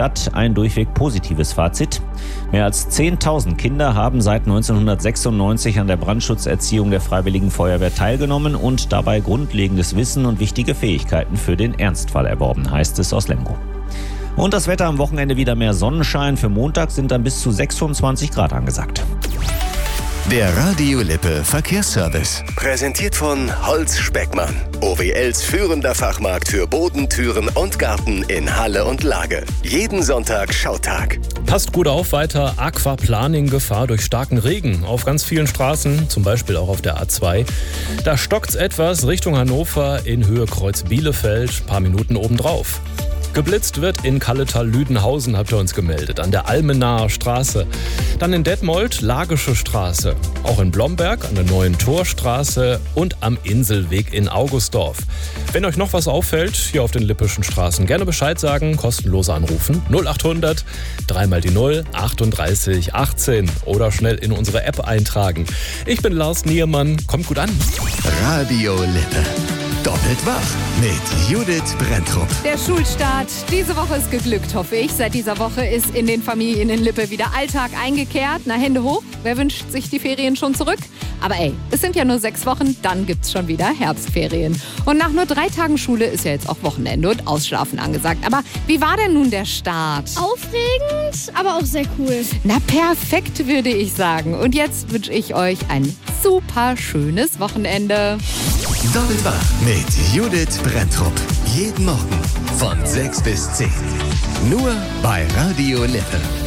Stadt ein durchweg positives Fazit. Mehr als 10.000 Kinder haben seit 1996 an der Brandschutzerziehung der Freiwilligen Feuerwehr teilgenommen und dabei grundlegendes Wissen und wichtige Fähigkeiten für den Ernstfall erworben, heißt es aus Lemgo. Und das Wetter am Wochenende wieder mehr Sonnenschein. Für Montag sind dann bis zu 26 Grad angesagt. Der Radio Lippe Verkehrsservice. Präsentiert von Holz Speckmann. OWLs führender Fachmarkt für Boden, Türen und Garten in Halle und Lage. Jeden Sonntag Schautag. Passt gut auf, weiter Aquaplaning, Gefahr durch starken Regen. Auf ganz vielen Straßen, zum Beispiel auch auf der A2. Da stockt's etwas Richtung Hannover in Höhe Kreuz Bielefeld, paar Minuten obendrauf. Geblitzt wird in Kalletal-Lüdenhausen, habt ihr uns gemeldet, an der Almenaer Straße. Dann in Detmold, Lagische Straße. Auch in Blomberg, an der Neuen Torstraße und am Inselweg in Augustdorf. Wenn euch noch was auffällt, hier auf den lippischen Straßen, gerne Bescheid sagen, kostenlos anrufen. 0800 3 die 0 38 18 oder schnell in unsere App eintragen. Ich bin Lars Niermann, kommt gut an. Radio Lippe. Doppelt wach mit Judith Brenntrup. Der Schulstart diese Woche ist geglückt, hoffe ich. Seit dieser Woche ist in den Familien in Lippe wieder Alltag eingekehrt. Na, Hände hoch. Wer wünscht sich die Ferien schon zurück? Aber es sind ja nur 6 Wochen, dann gibt's schon wieder Herbstferien. Und nach nur 3 Tagen Schule ist ja jetzt auch Wochenende und Ausschlafen angesagt. Aber wie war denn nun der Start? Aufregend, aber auch sehr cool. Na, perfekt, würde ich sagen. Und jetzt wünsche ich euch ein super schönes Wochenende. Doppelt wach mit Judith Brenntrup. Jeden Morgen von 6 bis 10. Nur bei Radio Lippe.